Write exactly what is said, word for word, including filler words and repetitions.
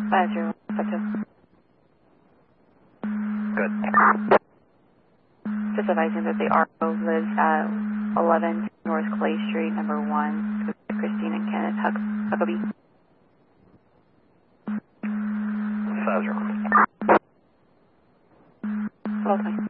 five zero five two. Good. Just advising that the R O lives at eleven North Clay Street, number one, Christine and Kenneth Huck Huckabee. five zero. Hello,